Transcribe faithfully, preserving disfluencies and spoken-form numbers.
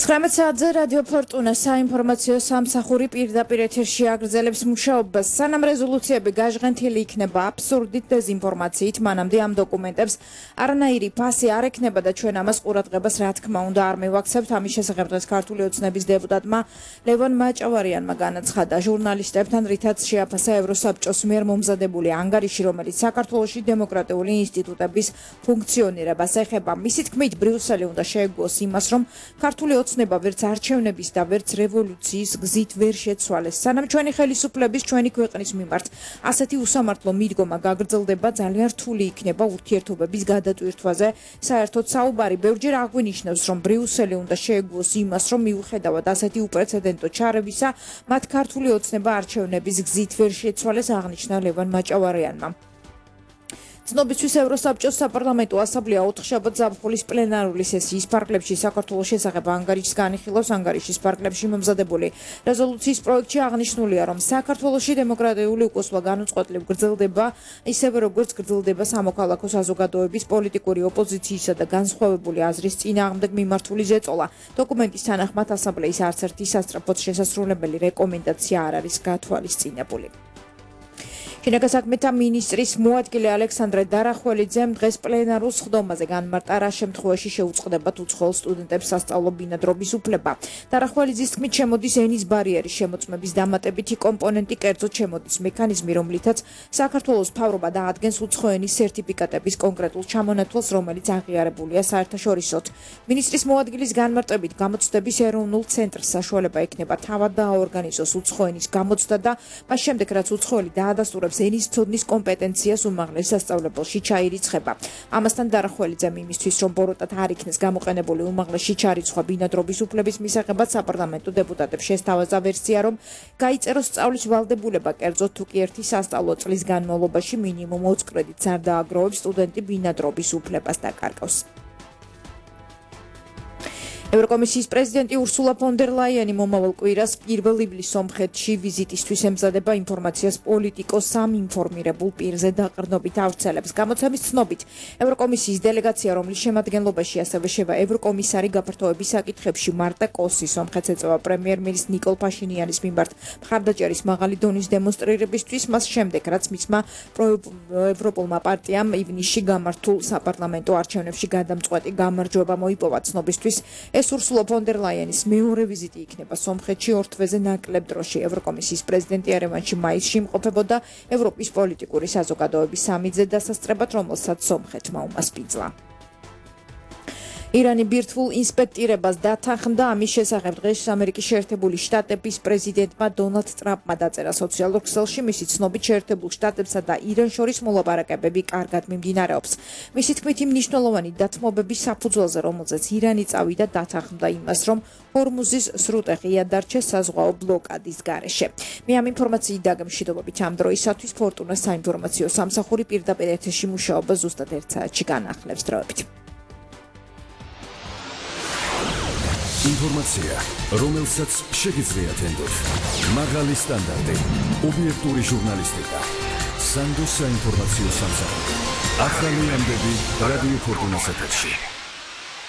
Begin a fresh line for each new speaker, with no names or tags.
ცხრამეტ საათზე რადიო ფორტუნა საინფორმაციო სამსახური პირდაპირ ეთერში აგრძელებს მუშაობას. სანამ რეზოლუციები გაჟღენთილი იქნება აბსურდით დეზინფორმაციით, მანამდე ამ დოკუმენტებს არანაირი ფასი არ ექნება და ჩვენ ამას ყურადღებას რა თქმა უნდა არ მივაქცევთ. ამის შესახებ დღეს ქართული ოცნების დეპუტატმა ლევან მაჭავარიანმა განაცხადა ჟურნალისტებთან, რითაც შეაფასა ევროსაბჭოს მიერ მომზადებული ანგარიში, რომელიც საქართველოში დემოკრატიული ინსტიტუტების ფუნქციონირებას ეხება. მისი თქმით, ბრიუსელი უნდა შეეგუოს იმას, რომ ქართული ოცნება ვერც არჩევნების და ვერც რევოლუციის გზით ვერ შეცვალეს. სანამ ჩვენი ხელისუფლების ჩვენი ქვეყნის მიმართ ასეთი უსამართლო მიდგომა გაგრძელდება, ძალიან რთული იქნება ურთიერთობების გადატვირთვაზე. საერთოდ საუბარი ბევრჯერ აღვინიშნებს, რომ ბრიუსელი უნდა შეეგუოს იმას, რომ მიუხედავად ასეთი უპრეცედენტო ჩარევისა, მათ ქართული ოცნება არჩევნების გზით ვერ შეცვალეს, აღნიშნა ლევან მაჭავარიანმა. ცნობისთვის ევროსაბჭოს საპარლამენტო ასამბლეა ოთხშაბათ ზაფხულის პლენარული სესიის ფარგლებში საქართველოს შესახებ ანგარიშს განიხილავს. ანგარიშის ფარგლებში მომზადებული რეზოლუციის პროექტში აღნიშნულია, რომ საქართველოში დემოკრატიული უკუსვა განუწყვეტლივ გრძელდება, ისევე როგორც გრძელდება სამოქალაქო საზოგადოების პოლიტიკური ოპოზიციისა და განსხვავებული აზრის წინააღმდეგ მიმართული ზეწოლა. დოკუმენტის თანახმად ასამბლეის არც ერთი სასწრაფოდ შესასრულებელი რეკომენდაცია არ არის გათვალისწინებული. შინაგან საქმეთა მინისტრის მოადგილე ალექსანდრე დარახველიძემ დღეს პლენარულ სხდომაზე განმარტა, რა შემთხვევაში შეუწყდებათ უცხოელ სტუდენტებს სასწავლო ბინადრობის უფლება. დარახველიძის თქმით, შემოდის ენის ბარიერის შემოწმების დამატებითი კომპონენტი, კერძოდ შემოდის მექანიზმი, რომლითაც საქართველოს მთავრობა დაადგენს უცხო ენის სერტიფიკატების კონკრეტულ ჩამონათვალს, რომელიც აღიარებულია საერთაშორისოდ. მინისტრის მოადგილის განმარტებით, გამოცდების ეროვნულ ცენტრს საშუალება ექნება თავად დააორგანიზოს უცხო ენის გამოცდა და მას შემდეგ, რაც უცხოელი დაადასტურებს ენის ცოდნის კომპეტენციას უმაღლეს სასწავლებელში ჩაირიცხება. ამასთან დარახველიძემ იმისთვის, რომ ბოროტად არ იქნეს გამოყენებული უმაღლესში ჩარიცხვა ბინადრობის უფლების მისაღებად, საპარლამენტო დეპუტატებს შესთავაზა ვერსია, რომ გაიწეროს სწავლის ვალდებულება, კერძოდ თუ კი ერთი სასწავლო წლის განმავლობაში მინიმუმ ოც კრედიტს არ დააგროვებს, სტუდენტი ბინადრობის უფლებას დაკარგავს. ევროკომისიის პრეზიდენტი ურსულა ფონ დერ ლაიანი მომავალ კვირას პირველ ივლისს სომხეთში ვიზიტისთვის ემზადება ინფორმაციას პოლიტიკოს სამინფორმირებულ პირზე დაყრდნობით ავრცელებს. გამოცემის ცნობით, ევროკომისიის დელეგაცია, რომლის შემადგენლობაში ასევე შევა ევროკომისარი გაფართოების საკითხებში მარტა კოსი, სომხეთს ეწევა პრემიერ-მინისტრის ნიკოლ ფაშინიანის მიმართ მხარდაჭერის მაღალი დონის დემონსტრირებისთვის, მას შემდეგ, რაც მისმა პროევროპულმა პარტიამ ივნისში გამართულ საპარლამენტო არჩევნებში გადამწყვეტი გამარჯვება მოიპოვა. ცნობისთვის, ეს ურსულა ფონ დერ ლაიანის მეორე ვიზიტი იქნება სომხეთში ორ თვეზე ნაკლებ დროში. ევროკომისიის პრეზიდენტი ერევანში მაისში იმყოფებოდა ევროპის პოლიტიკური საზოგადოების სამიტზე დასასწრებად, რომელსაც სომხეთმა უმასპინძლა. ირანი ბირთვულ ინსპექტირებას დათანხმდა. ამის შესახებ დღეს ამერიკის შეერთებული შტატების პრეზიდენტმა დონალდ ტრამპმა დაწერა სოციალურ ქსელში. მისი ცნობით, შეერთებულ შტატებსა და ირანს შორის მოლაპარაკებები კარგად მიმდინარეობს. მისი თქმით, იმ მნიშვნელოვანი დათმობების საფუძველზე, რომელზეც ირანი წავიდა, დათანხმდა იმას, რომ ჰორმუზის სრუტე ღია დარჩეს საზღვაო ბლოკადის გარეშე. მე ამ ინფორმაციით დაგემშვიდობებით ამ დროისათვის ფორტუნას საინფორმაციო სამსახური პირდაპირ ეთერში მუშაობა ზუსტად ერთ საათში განახლებს. დროებით.
ინფორმაცია, რომელსაც შეგიძლიათ ენდოთ. მაღალი სტანდარტი, ობიექტური ჟურნალისტიკა. სანდოს საინფორმაციო სამსახური. ახალი ამბები რადიო ფორტუნას ეთერში.